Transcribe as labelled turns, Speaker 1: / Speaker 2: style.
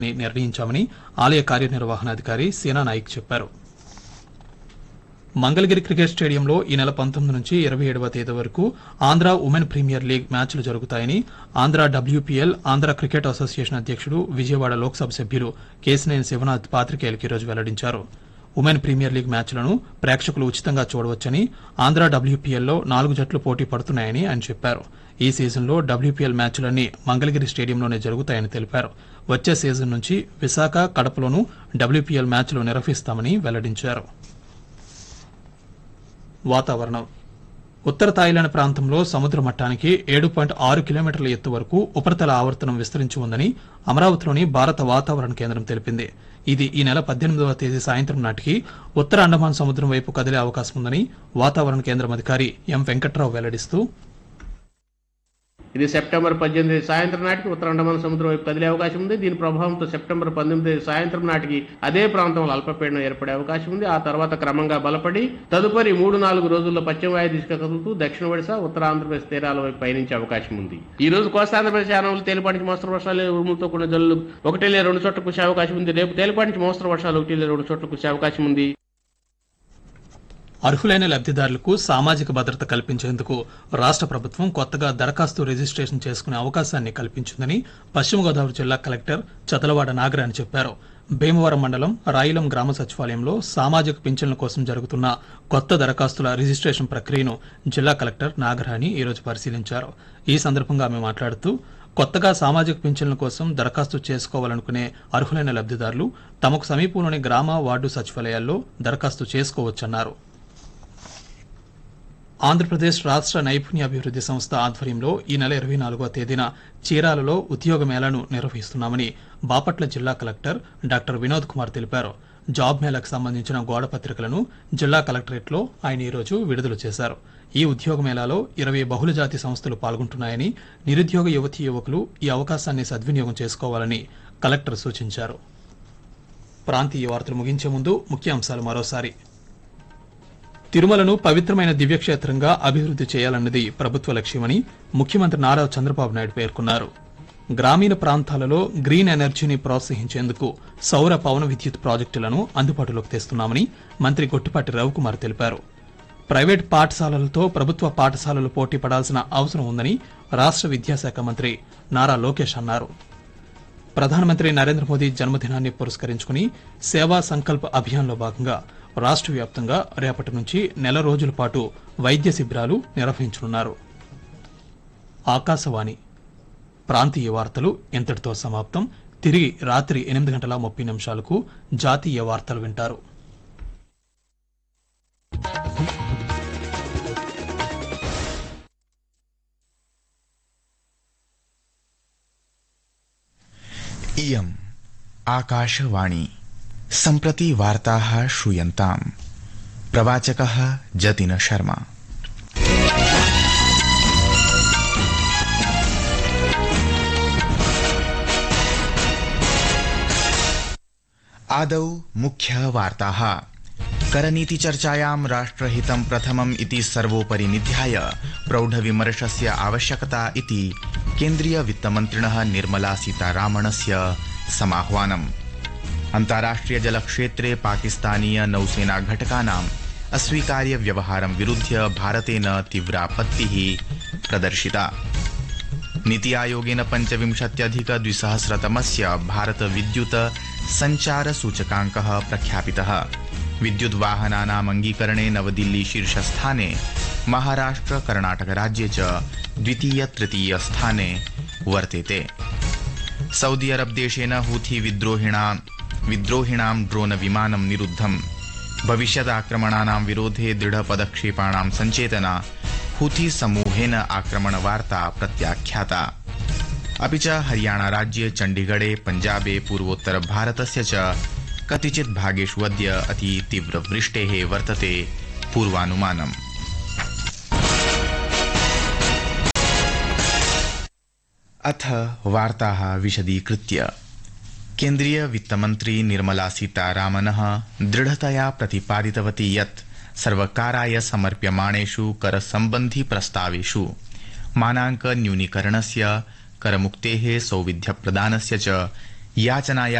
Speaker 1: నిర్ణయించామని ఆలయ కార్యనిర్వహణాధికారి సేనా నాయక్ చెప్పారు. మంగళగిరి క్రికెట్ స్టేడియంలో ఈ నెల 19 నుంచి 27వ తేదీ వరకు ఆంధ్ర ఉమెన్ ప్రీమియర్ లీగ్ మ్యాచ్లు జరుగుతాయని Andhra WPL Andhra cricket association అధ్యకుడు విజయవాడ లోక్సభ సభ్యులు కేశినేని శివనాథ్ పాత్రికేయులకు ఈరోజు వెల్లడించారు. ఉమెన్ ప్రీమియర్ లీగ్ మ్యాచ్లను ప్రేక్షకులు ఉచితంగా చూడవచ్చని, ఆంధ్ర డబ్ల్యూపీఎల్లో 4 జట్లు పోటీ పడుతున్నాయని ఆయన చెప్పారు. ఈ సీజన్లో డబ్ల్యూపీఎల్ మ్యాచ్లన్నీ మంగళగిరి స్టేడియంలోనే జరుగుతాయని తెలిపారు. వచ్చే సీజన్ నుంచి విశాఖ, కడపలోనూ డబ్ల్యూపీఎల్ మ్యాచ్లు నిర్వహిస్తామని వెల్లడించారు. వాతావరణం. ఉత్తర థాయిలాండ్ ప్రాంతంలో సముద్ర మట్టానికి 7.6 కిలోమీటర్ల ఎత్తు వరకు ఉపరితల ఆవర్తనం విస్తరించి ఉందని అమరావతిలోని భారత వాతావరణ కేంద్రం తెలిపింది. ఇది ఈ నెల 18వ తేదీ సాయంత్రం నాటికి ఉత్తర అండమాన్ సముద్రం వైపు కదిలే అవకాశం ఉందని వాతావరణ కేంద్రం అధికారి ఎం వెంకట్రావు వెల్లడిస్తూ,
Speaker 2: ఇది సెప్టెంబర్ 18 సాయంత్రం నాటికి ఉత్తర అండమాన్ సముద్రం వైపు కదిలే అవకాశం ఉంది. దీని ప్రభావంతో సెప్టెంబర్ 19 సాయంత్రం నాటికి అదే ప్రాంతంలో అల్పపీడనం ఏర్పడే అవకాశం ఉంది. ఆ తర్వాత క్రమంగా బలపడి తదుపరి 3-4 రోజుల్లో పశ్చిమ వాయు దిశగా కదులుతూ దక్షిణ ఒడిశా, ఉత్తర ఆంధ్రప్రదేశ్ తీరాల వైపు పయనించే అవకాశం ఉంది. ఈ రోజు కోస్తా ఆంధ్రప్రదేశ్ యానంలో తేలిపాటి నుంచి మోస్తరు వర్షాలు, ఉరుములతో కూడిన జల్లులు 1-2 చోట్ల కురిసే అవకాశం ఉంది. రేపు తేలిపాటి నుంచి మోస్తరు వర్షాలు 1-2 చోట్ల కురిసే అవకాశం ఉంది.
Speaker 1: అర్హులైన లబ్దిదారులకు సామాజిక భద్రత కల్పించేందుకు రాష్ట ప్రభుత్వం కొత్తగా దరఖాస్తు రిజిస్ట్రేషన్ చేసుకునే అవకాశాన్ని కల్పించిందని పశ్చిమ గోదావరి జిల్లా కలెక్టర్ చదలవాడ నాగరాణి చెప్పారు. భీమవరం మండలం రాయిలం గ్రామ సచివాలయంలో సామాజిక పింఛన్ల కోసం జరుగుతున్న కొత్త దరఖాస్తుల రిజిస్ట్రేషన్ ప్రక్రియను జిల్లా కలెక్టర్ నాగరాణి ఈరోజు పరిశీలించారు. ఈ సందర్భంగా ఆమె మాట్లాడుతూ, కొత్తగా సామాజిక పింఛన్ల కోసం దరఖాస్తు చేసుకోవాలనుకునే అర్హులైన లబ్దిదారులు తమకు సమీపంలోని గ్రామ, వార్డు సచివాలయాల్లో దరఖాస్తు చేసుకోవచ్చన్నారు. ఆంధ్రప్రదేశ్ రాష్ట నైపుణ్యాభివృద్ది సంస్థ ఆధ్వర్యంలో ఈ నెల 24వ తేదీన చీరాలలో ఉద్యోగ మేళాను నిర్వహిస్తున్నామని బాపట్ల జిల్లా కలెక్టర్ డాక్టర్ వినోద్ కుమార్ తెలిపారు. జాబ్ మేళాకు సంబంధించిన గోడ పత్రికలను జిల్లా కలెక్టరేట్లో ఆయన ఈరోజు విడుదల చేశారు. ఈ ఉద్యోగ మేళాలో 20 బహుళజాతి సంస్థలు పాల్గొంటున్నాయని, నిరుద్యోగ యువతీ యువకులు ఈ అవకాశాన్ని సద్వినియోగం చేసుకోవాలని కలెక్టర్ సూచించారు. ప్రాంతీయ వార్తలు ముగించే ముందు ముఖ్యాంశాలు మరోసారి. తిరుమలను పవిత్రమైన దివ్యక్షేత్రంగా అభివృద్ది చేయాలన్నది ప్రభుత్వ లక్ష్యమని ముఖ్యమంత్రి నారా చంద్రబాబు నాయుడు పేర్కొన్నారు. గ్రామీణ ప్రాంతాలలో గ్రీన్ ఎనర్జీని ప్రోత్సహించేందుకు సౌర పవన విద్యుత్ ప్రాజెక్టులను అందుబాటులోకి తెస్తున్నామని మంత్రి గొట్టిపాటి రవికుమార్ తెలిపారు. ప్రైవేట్ పాఠశాలలతో ప్రభుత్వ పాఠశాలలు పోటీ పడాల్సిన అవసరం ఉందని రాష్ట విద్యాశాఖ మంత్రి నారా లోకేష్ అన్నారు. ప్రధానమంత్రి నరేంద్ర మోదీ జన్మదినాన్ని పురస్కరించుకుని సేవా సంకల్ప్ అభియాన్లో భాగంగా రాష్ట్ర వ్యాప్తంగా రేపటి నుంచి నెల రోజుల పాటు వైద్య శిబిరాలు నిర్వహించనున్నారు. ఆకాశవాణి ప్రాంతీయ వార్తలు ఇంతటితో సమాప్తం. తిరిగి రాత్రి 8:30 జాతీయ వార్తలు వింటారు.
Speaker 3: इयम् आकाशवाणी। सम्प्रति वार्ताः श्रूयन्ताम्। प्रवाचकः जतिन शर्मा। आदौ मुख्यवार्ताः। करनीतिचर्चायां राष्ट्रहितं प्रथमम् इति सर्वोपरि निध्याय प्रौढविमर्शस्य आवश्यकता इति केन्द्रीय वित्तमन्त्रिणः निर्मला सीतारामणस्य समाह्वानम्। अन्ताराष्ट्रिय जलक्षेत्रे पाकिस्तानीय नौसेना घटकानाम् अस्वीकार्य व्यवहारं विरुध्य भारतेन तीव्रापत्तिः प्रदर्शिता। नीति आयोगेन 25,200 भारत विद्युत संचार सूचकाङ्कः प्रख्यापितः। विद्युत् वाहनानाम् अंगीकरणे नवदिल्ली शीर्षस्थाने, महाराष्ट्र कर्णाटक राज्ये च द्वितीय तृतीय स्थाने वर्तेते। सऊदी अरब देशेन हूथी विद्रोहिणां ड्रोन विमानं निरुद्धम्। भविष्यदाक्रमणानां विरोधे दृढपदक्षेपाणां सञ्चेतना। हूथी समूहेन आक्रमणवार्ता प्रत्याख्याता। अपि च हरियाणा राज्ये चण्डीगढे पञ्जाबे पूर्वोत्तर भारतस्य च कतिचित् भागेषु अद्य अति तीव्रवृष्टेः वर्तते पूर्वानुमानम्। अथ वार्ताः विशदीकृत्य। केन्द्रीय वित्तमन्त्री निर्मला सीतारामनः दृढतया प्रतिपादितवती यत् सर्वकाराय समर्प्यमाणेषु करसम्बन्धि प्रस्तावेषु मानाङ्क न्यूनीकरणस्य, करमुक्तेः सौविध्यप्रदानस्य च याचनाया